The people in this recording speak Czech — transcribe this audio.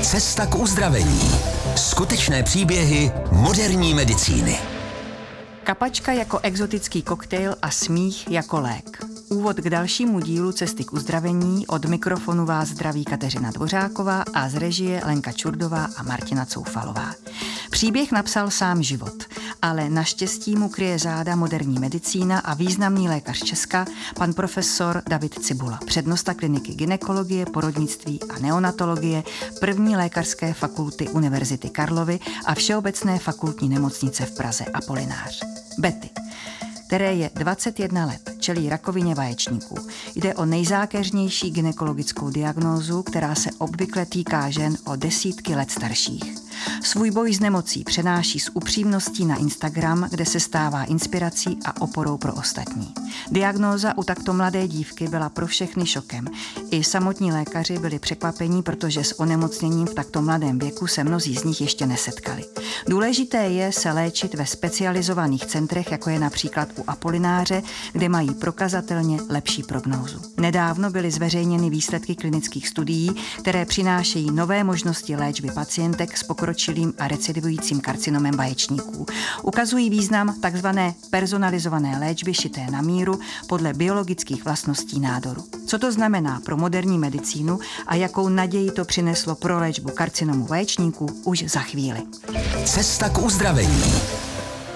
Cesta k uzdravení. Skutečné příběhy moderní medicíny. Kapačka jako exotický koktejl a smích jako lék. Úvod k dalšímu dílu Cesty k uzdravení. Od mikrofonu vás zdraví Kateřina Dvořáková a z režie Lenka Čurdová a Martina Coufalová. Příběh napsal sám život, ale naštěstí mu kryje záda moderní medicína a významný lékař Česka, pan profesor David Cibula, přednosta kliniky gynekologie, porodnictví a neonatologie, první lékařské fakulty Univerzity Karlovy a Všeobecné fakultní nemocnice v Praze Apolinář. Betty, které je 21 let, čelí rakovině vaječníků. Jde o nejzákeřnější gynekologickou diagnózu, která se obvykle týká žen o desítky let starších. Svůj boj s nemocí přenáší s upřímností na Instagram, kde se stává inspirací a oporou pro ostatní. Diagnóza u takto mladé dívky byla pro všechny šokem. I samotní lékaři byli překvapení, protože s onemocněním v takto mladém věku se mnozí z nich ještě nesetkali. Důležité je se léčit ve specializovaných centrech, jako je například u Apolináře, kde mají prokazatelně lepší prognózu. Nedávno byly zveřejněny výsledky klinických studií, které přinášejí nové možnosti léčby pacientek s pokročilým a recidivujícím karcinomem vaječníků. Ukazují význam takzvané personalizované léčby šité na míru podle biologických vlastností nádoru. Co to znamená pro moderní medicínu a jakou naději to přineslo pro léčbu karcinomu vaječníků, už za chvíli. Cesta k uzdravení.